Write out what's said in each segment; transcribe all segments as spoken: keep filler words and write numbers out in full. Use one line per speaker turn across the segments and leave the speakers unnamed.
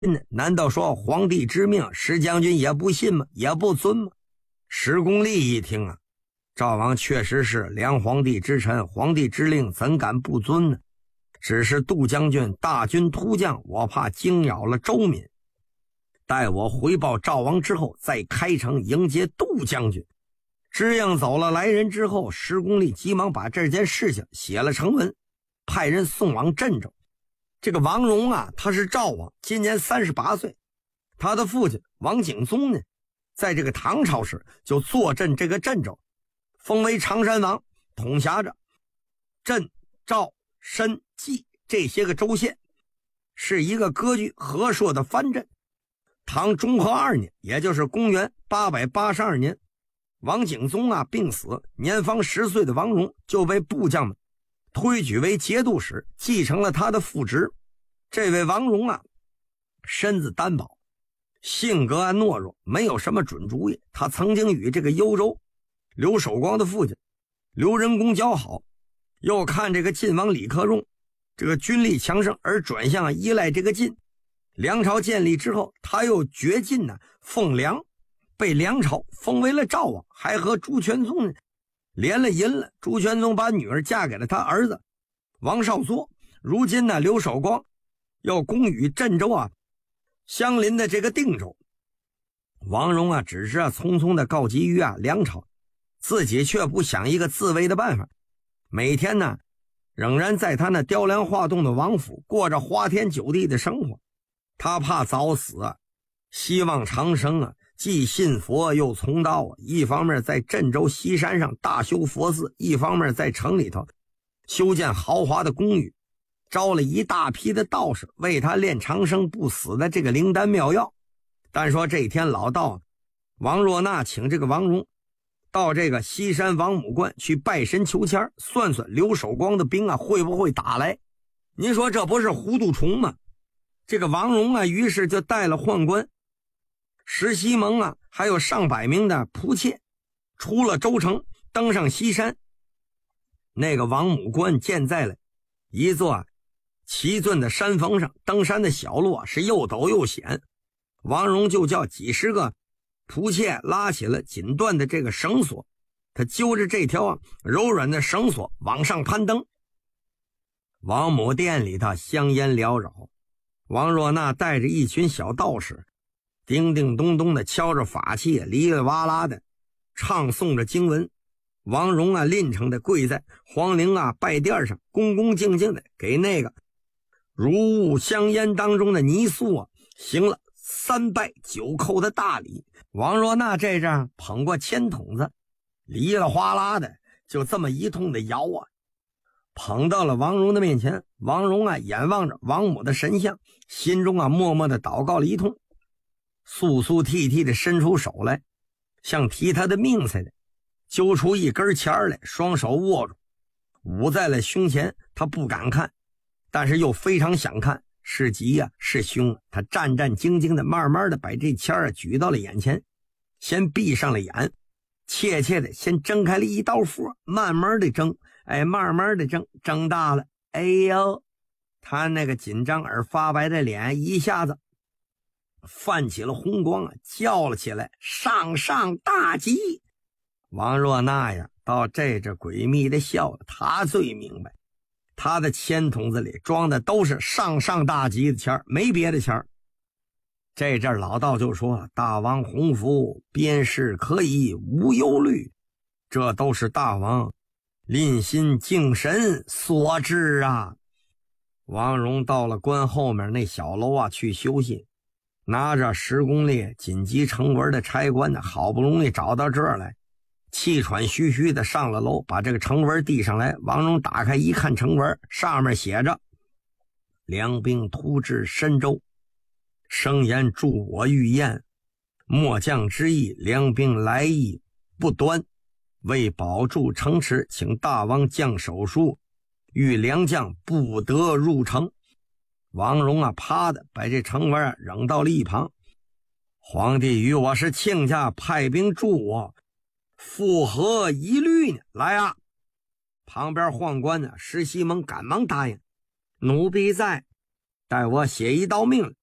难道说皇帝之命石将军也不信吗？也不遵吗？石公立一听啊，赵王确实是梁皇帝之臣，皇帝之令怎敢不遵呢？只是杜将军大军突降，我怕惊扰了周民，待我回报赵王之后再开城迎接杜将军。知应走了来人之后，石公立急忙把这件事情写了成文，派人送往镇州。这个王戎啊，他是赵王，今年三十八岁。他的父亲王景宗呢，在这个唐朝时就坐镇这个镇州，封为常山王，统辖着镇、赵、申、冀这些个州县，是一个割据和硕的藩镇。唐中和二年，也就是公元八百八十二年，王景宗啊病死，年方十岁的王戎就被部将们推举为节度使，继承了他的父职。这位王戎啊，身子单薄，性格啊懦弱，没有什么准主意。他曾经与这个幽州刘守光的父亲刘仁恭交好，又看这个晋王李克用这个军力强盛，而转向依赖这个晋。梁朝建立之后，他又绝晋呢奉梁，被梁朝封为了赵王，还和朱全宗呢连了姻了。朱全宗把女儿嫁给了他儿子王少祚。如今呢，刘守光要攻与镇州啊相邻的这个定州。王戎啊只是啊匆匆的告急于啊梁朝，自己却不想一个自卫的办法。每天呢仍然在他那雕梁画栋的王府过着花天酒地的生活。他怕早死啊，希望长生啊，既信佛又从道啊。一方面在镇州西山上大修佛寺，一方面在城里头修建豪华的公寓，招了一大批的道士为他炼长生不死的这个灵丹妙药。但说这一天老道王若纳请这个王戎到这个西山王母观去拜神求签，算算刘守光的兵啊会不会打来。您说这不是糊涂虫吗？这个王戎啊于是就带了宦官石西蒙啊还有上百名的仆妾出了州城，登上西山。那个王母关建在了一座奇峻的山峰上，登山的小路啊是又陡又险。王戎就叫几十个仆妾拉起了紧断的这个绳索，他揪着这条啊柔软的绳索往上攀登。王母殿里头香烟缭绕，王若纳带着一群小道士叮叮咚咚的敲着法器，哩哩哇啦的唱诵着经文。王戎啊吝诚的跪在皇陵啊拜殿上，恭恭敬敬的给那个如雾香烟当中的泥塑啊行了三拜九叩的大礼。王若纳这阵捧过铅筒子，哩啦哗啦的就这么一通的摇啊，捧到了王戎的面前。王戎啊眼望着王母的神像，心中啊默默的祷告了一通，肃肃惕惕的伸出手来，像提他的命似的揪出一根签来，双手握住捂在了胸前。他不敢看，但是又非常想看，是吉呀、啊、是凶啊。他战战兢兢的慢慢的把这签啊举到了眼前，先闭上了眼，怯怯的先睁开了一道缝，慢慢的睁，哎，慢慢的睁，睁大了，哎呦，他那个紧张而发白的脸一下子泛起了红光啊，叫了起来，上上大吉。王若纳呀到这这诡秘的笑了，他最明白，他的铅筒子里装的都是上上大吉的钱，没别的钱。这阵老道就说了，大王洪福，边事可以无忧虑，这都是大王吝心敬神所致啊。王戎到了关后面那小楼啊去休息，拿着十公里紧急成文的差官呢，好不容易找到这儿来，气喘吁吁的上了楼，把这个成文递上来。王戎打开一看成文，上面写着：梁兵突至深州，声言助我御宴，末将之意，梁兵来意不端，为保住城池，请大王降手书，欲梁将不得入城。王戎啊啪的把这成文啊扔到了一旁。皇帝与我是亲家，派兵助我，复何疑虑呢？来啊！旁边宦官呢石西蒙赶忙答应，奴婢在，待我写一道命令，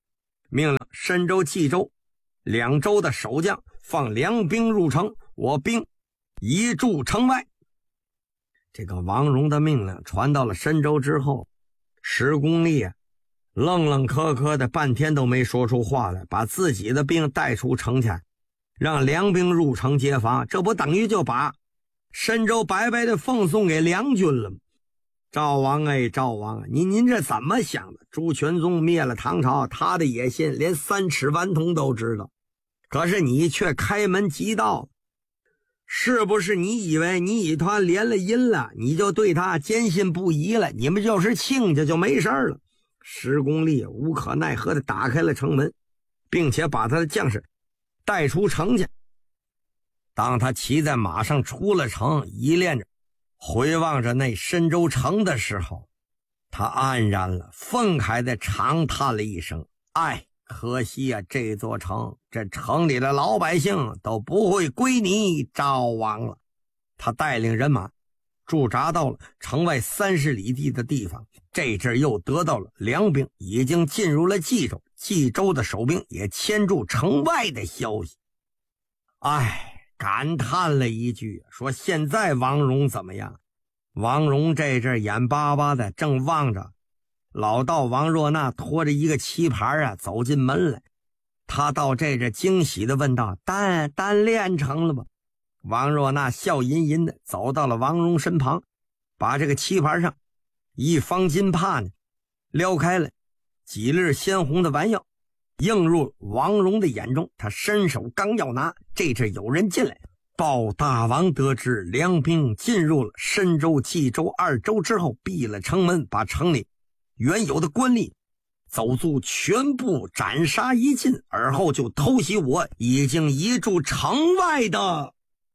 命令申州、冀州两州的守将放粮兵入城，我兵移驻城外。这个王戎的命令传到了申州之后，石公立啊愣愣磕磕的半天都没说出话来，把自己的兵带出城前，让粮兵入城接防，这不等于就把申州白白的奉送给梁军了吗？赵王哎，赵王，您您这怎么想的？朱全宗灭了唐朝，他的野心连三尺顽童都知道，可是你却开门即到，是不是你以为你与他连了姻了，你就对他坚信不疑了，你们就是亲家就没事了？石公立无可奈何地打开了城门，并且把他的将士带出城去。当他骑在马上出了城，依恋着回望着那申州城的时候，他黯然了，愤慨地长叹了一声，哎，可惜啊，这座城，这城里的老百姓都不会归你赵王了。他带领人马驻扎到了城外三十里地的地方，这阵又得到了粮兵已经进入了冀州，冀州的守兵也牵住城外的消息。哎，感叹了一句，说现在王戎怎么样？王戎这阵眼巴巴的正望着老道王若娜拖着一个棋盘啊走进门来，他到这阵惊喜的问道：单单练成了吗？王若娜笑吟吟的走到了王戎身旁，把这个棋盘上一方金帕呢撩开了，几粒鲜红的丸药映入王戎的眼中。他伸手刚要拿，这阵有人进来报大王得知粮兵进入了申州、冀州二州之后，闭了城门，把城里原有的官吏走卒全部斩杀一尽，而后就偷袭我已经移驻城外的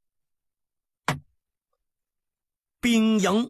兵营。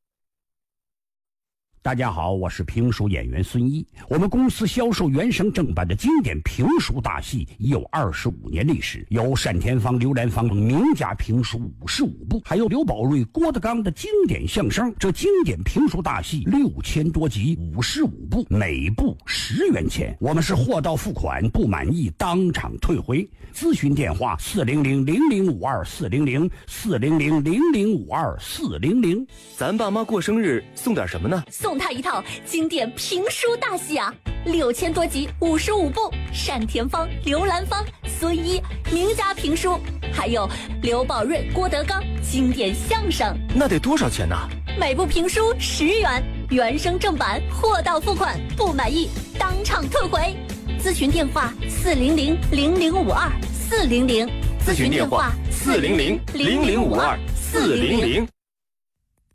大家好，我是评书演员孙一。我们公司销售原声正版的经典评书大戏已有二十五年历史，有单田芳、刘兰芳名家评书五十五部，还有刘宝瑞、郭德纲的经典相声。这经典评书大戏六千多集，五十五部，每部十元钱。我们是货到付款，不满意当场退回。咨询电话：四零零零零五二四零零四零零零零五二四零零。
咱爸妈过生日送点什么呢？
送他一套经典评书大戏啊，六千多集，五十五部，单田芳、刘兰芳、孙一名家评书，还有刘宝瑞、郭德纲经典相声。
那得多少钱呢？
每部评书十元，原声正版，货到付款，不满意当场退回。咨询电话：四零零零零五二四零零。
咨询电话：四零零零零五二四零零。